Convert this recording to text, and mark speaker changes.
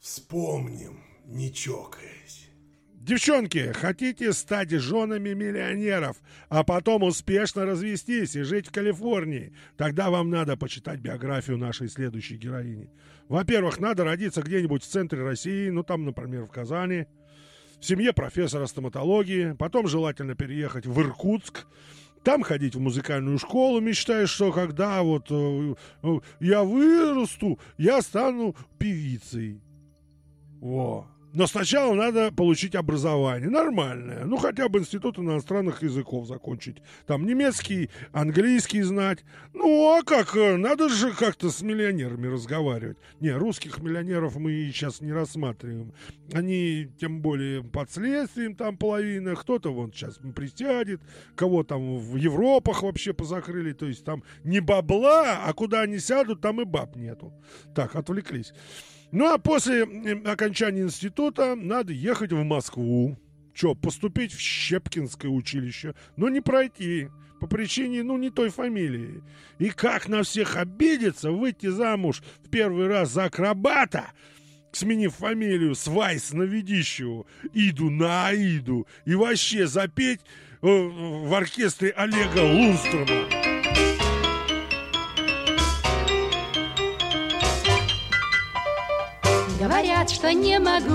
Speaker 1: Вспомним, не чокаясь.
Speaker 2: Девчонки, хотите стать женами миллионеров, а потом успешно развестись и жить в Калифорнии? Тогда вам надо почитать биографию нашей следующей героини. Во-первых, надо родиться где-нибудь в центре России, ну там, например, в Казани, в семье профессора стоматологии, потом желательно переехать в Иркутск, там ходить в музыкальную школу, мечтая, что когда я вырасту, я стану певицей. Во. Но сначала надо получить образование нормальное. Ну, хотя бы институт иностранных языков закончить. Там немецкий, английский знать. Ну, а как? Надо же как-то с миллионерами разговаривать. Не, русских миллионеров мы сейчас не рассматриваем. Они, тем более, под следствием там половина. Кто-то вон сейчас присядет. Кого там в Европах вообще позакрыли. То есть там не бабла, а куда они сядут, там и баб нету. Так, отвлеклись. Ну, а после окончания института надо ехать в Москву. Че, поступить в Щепкинское училище, но не пройти по причине, не той фамилии. И как на всех обидеться, выйти замуж в первый раз за акробата, сменив фамилию с Вайс на Ведищеву, Иду на Аиду, и вообще запеть в оркестре Олега Лунстрома.
Speaker 3: Говорят, что не могу